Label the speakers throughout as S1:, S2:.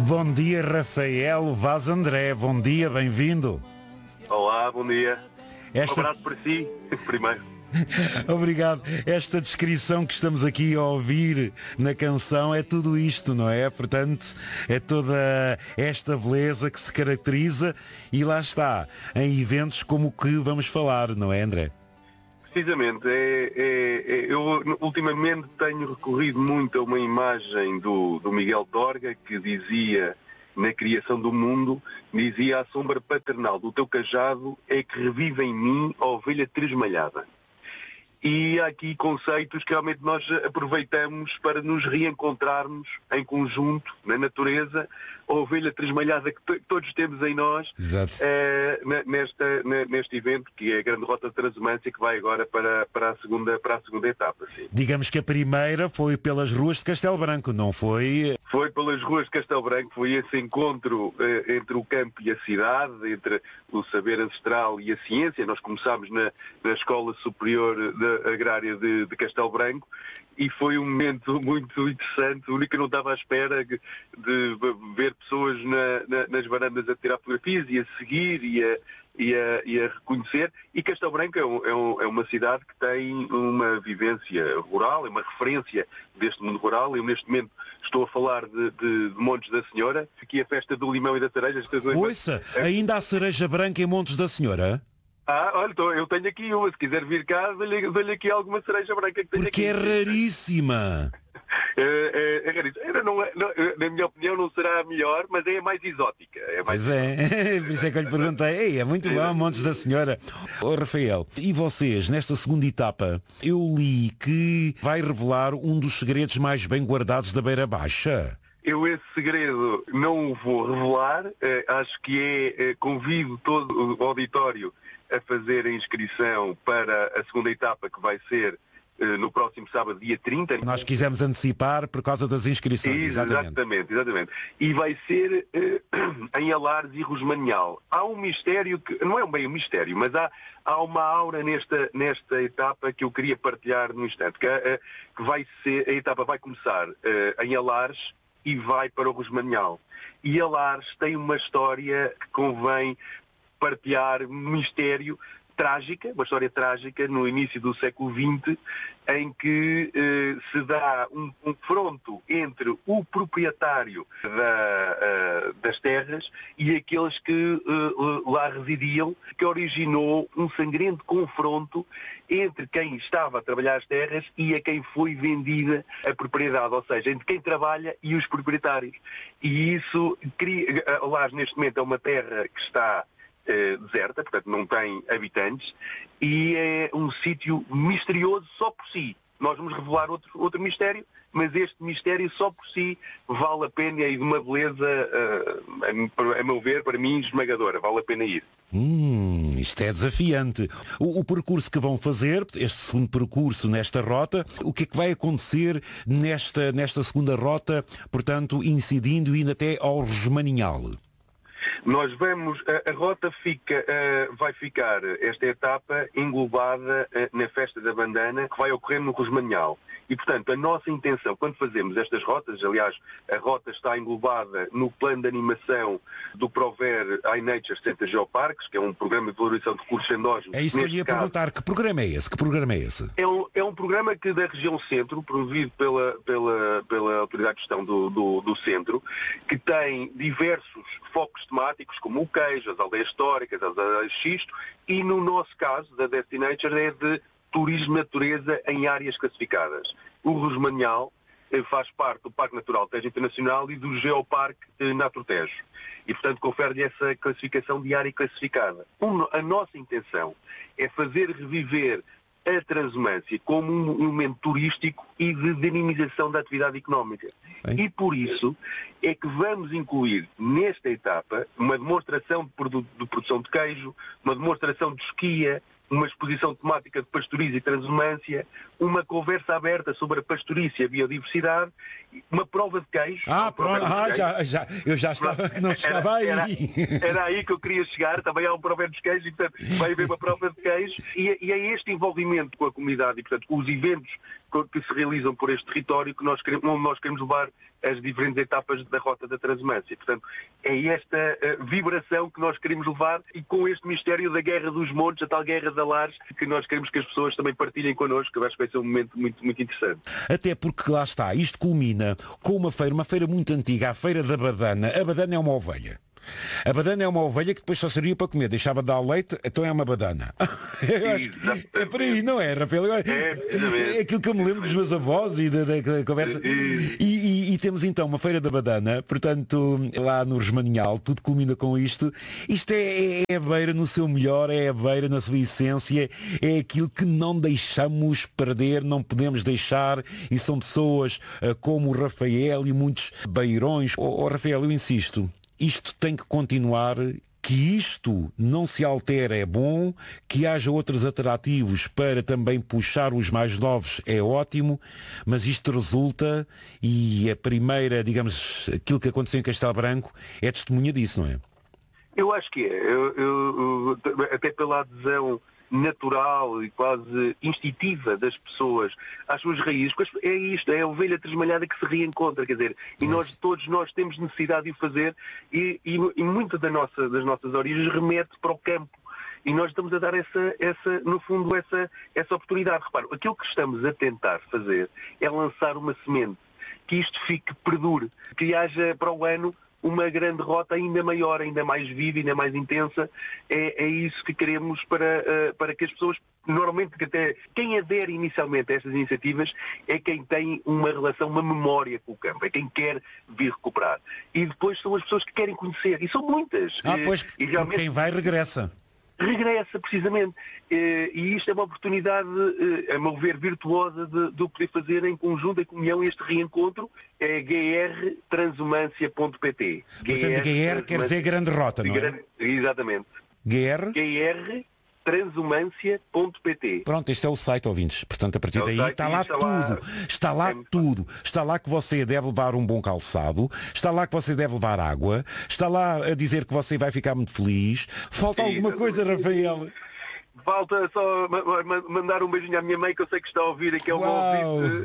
S1: Bom dia, Rafael Vaz André. Bom dia, bem-vindo.
S2: Olá, bom dia. Um abraço para si, primeiro.
S1: Obrigado. Esta descrição que estamos aqui a ouvir na canção é tudo isto, não é? Portanto, é toda esta beleza que se caracteriza e lá está, em eventos como o que vamos falar, não é, André?
S2: Precisamente. Eu ultimamente tenho recorrido muito a uma imagem do Miguel Torga que dizia, na criação do mundo, dizia: a sombra paternal do teu cajado é que revive em mim a ovelha tresmalhada. E há aqui conceitos que realmente nós aproveitamos para nos reencontrarmos em conjunto, na natureza, a ovelha tresmalhada que todos temos em nós, neste evento, que é a Grande Rota de Transumância, que vai agora para a segunda etapa. Sim.
S1: Digamos que a primeira foi pelas ruas de Castelo Branco, não foi?
S2: Foi pelas ruas de Castelo Branco, foi esse encontro entre o campo e a cidade, entre o saber ancestral e a ciência. Nós começámos na Escola Superior Agrária de Castelo Branco e foi um momento muito interessante. O único que eu não estava à espera de ver pessoas nas varandas a tirar fotografias e a seguir e a reconhecer. E Castelo Branco é uma cidade que tem uma vivência rural, é uma referência deste mundo rural. Eu neste momento estou a falar de Montes da Senhora, aqui a festa do limão e da cereja.
S1: Ouça, ainda há cereja branca em Montes da Senhora?
S2: Olha, eu tenho aqui uma, se quiser vir cá, dou-lhe aqui alguma cereja branca que tenho.
S1: Porque
S2: aqui.
S1: É raríssima.
S2: É raríssima. Na minha opinião não será a melhor, mas é a mais exótica.
S1: Pois é, por isso é que eu lhe perguntei. É muito bom, Montes da Senhora. Rafael, e vocês, nesta segunda etapa, eu li que vai revelar um dos segredos mais bem guardados da Beira Baixa.
S2: Eu esse segredo não o vou revelar. Acho que convido todo o auditório a fazer a inscrição para a segunda etapa, que vai ser no próximo sábado, dia 30.
S1: Nós quisemos antecipar por causa das inscrições.
S2: Exatamente. E vai ser em Alares e Rosmanhal. Há um mistério, que não é bem um mistério, mas há uma aura nesta etapa que eu queria partilhar no instante. Que vai ser, a etapa vai começar em Alares e vai para o Rosmanhal. E Alares tem uma história que convém partilhar, um mistério, uma história trágica no início do século XX, em que se dá um confronto entre o proprietário das terras e aqueles que lá residiam, que originou um sangrento confronto entre quem estava a trabalhar as terras e a quem foi vendida a propriedade, ou seja, entre quem trabalha e os proprietários. E isso cria, lá neste momento é uma terra que está deserta, portanto não tem habitantes, e é um sítio misterioso só por si. Nós vamos revelar outro mistério, mas este mistério só por si vale a pena e de uma beleza, a meu ver, para mim, esmagadora. Vale a pena ir.
S1: Isto é desafiante. O percurso que vão fazer, este segundo percurso nesta rota, o que é que vai acontecer nesta segunda rota, portanto, incidindo e indo até ao Rosmaninhal?
S2: Nós vamos, a rota vai ficar, esta etapa, englobada na Festa da Bandana, que vai ocorrer no Rosmanhal. E, portanto, a nossa intenção, quando fazemos estas rotas, aliás, a rota está englobada no plano de animação do Prover iNature Center Geoparques, que é um programa de valorização de recursos endógenos.
S1: É isso que eu ia perguntar. Que programa é esse?
S2: É um programa que da região centro, promovido pela Autoridade de Gestão do Centro, que tem diversos focos temáticos, como o queijo, as aldeias históricas, as aldeias xisto, e no nosso caso, da Destinature, é de turismo de natureza em áreas classificadas. O Rosmanhal faz parte do Parque Natural Tejo Internacional e do Geoparque Naturtejo. E, portanto, confere-lhe essa classificação de área classificada. A nossa intenção é fazer reviver a transumância como um momento turístico e de dinamização da atividade económica. E por isso é que vamos incluir nesta etapa uma demonstração de produção de queijo, uma demonstração de esquia, uma exposição temática de pastorismo e transumância, uma conversa aberta sobre a pastorícia e a biodiversidade, uma prova de queijo.
S1: Eu já estava que não chegava aí.
S2: Era aí que eu queria chegar, também há um prova dos queijos, e portanto vai haver uma prova de queijo, e é este envolvimento com a comunidade, e portanto com os eventos que se realizam por este território onde nós queremos levar as diferentes etapas da Rota da Transumância. Portanto, é esta vibração que nós queremos levar e com este mistério da Guerra dos Montes, a tal Guerra de Lares, que nós queremos que as pessoas também partilhem connosco, que eu acho que vai ser um momento muito, muito interessante.
S1: Até porque lá está, isto culmina com uma feira muito antiga, a Feira da Badana. A badana é uma ovelha. A badana é uma ovelha que depois só servia para comer, deixava de dar leite, então é uma badana. É por aí, não é, Rafael? É aquilo que eu me lembro dos meus avós e da conversa. E temos então uma Feira da Badana, portanto, lá no Resmaninhal, tudo culmina com isto. Isto é a beira no seu melhor, é a beira na sua essência, é aquilo que não deixamos perder, não podemos deixar, e são pessoas como o Rafael e muitos beirões. Rafael, eu insisto, isto tem que continuar, que isto não se altere é bom, que haja outros atrativos para também puxar os mais novos é ótimo, mas isto resulta, e a primeira, digamos, aquilo que aconteceu em Castelo Branco é testemunha disso, não é?
S2: Eu acho que é. Eu, até pela adesão natural e quase instintiva das pessoas às suas raízes, é isto, é a ovelha tresmalhada que se reencontra, quer dizer, e todos nós temos necessidade de o fazer e muita das nossas origens remete para o campo. E nós estamos a dar no fundo, essa oportunidade. Repara, aquilo que estamos a tentar fazer é lançar uma semente, que isto perdure, que haja para o ano uma grande rota ainda maior, ainda mais viva, ainda mais intensa. É isso que queremos para que as pessoas, normalmente, que até quem adere inicialmente a estas iniciativas é quem tem uma relação, uma memória com o campo, é quem quer vir recuperar. E depois são as pessoas que querem conhecer, e são muitas.
S1: Pois, e realmente quem vai regressa.
S2: Regressa, precisamente. E isto é uma oportunidade, a meu ver, virtuosa de o poder fazer em conjunto, em comunhão, este reencontro. É grtransumância.pt.
S1: Portanto, GR quer dizer grande rota, não é?
S2: Exatamente. grtransumância.pt.
S1: Pronto, este é o site, ouvintes. Portanto, a partir daí está lá tudo. Está lá tudo. Está lá que você deve levar um bom calçado. Está lá que você deve levar água. Está lá a dizer que você vai ficar muito feliz. Falta alguma coisa, Rafael?
S2: Falta só mandar um beijinho à minha mãe, que eu sei que está a ouvir, que é uma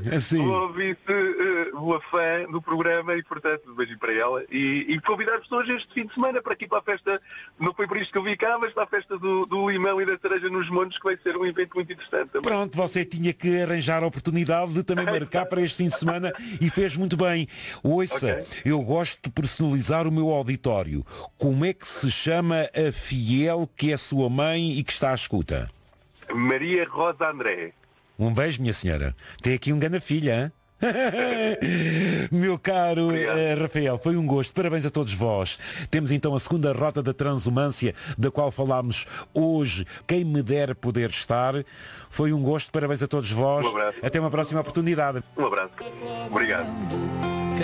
S2: fã do programa, e portanto um beijinho para ela e convidar as pessoas este fim de semana para aqui para a festa. Não foi por isto que eu vim cá, mas para a festa do limão e da cereja nos montes, que vai ser um evento muito interessante também.
S1: Pronto, você tinha que arranjar a oportunidade de também marcar para este fim de semana e fez muito bem. Ouça, eu gosto de personalizar o meu auditório. Como é que se chama a fiel que é sua mãe e que está à escuta?
S2: Maria Rosa André.
S1: Um beijo, minha senhora. Tem aqui um grande filha, hein? Meu caro Rafael, foi um gosto. Parabéns a todos vós. Temos então a segunda Rota da Transumância, da qual falámos hoje. Quem me der poder estar. Foi um gosto. Parabéns a todos vós.
S2: Um abraço.
S1: Até uma próxima oportunidade.
S2: Um abraço. Obrigado.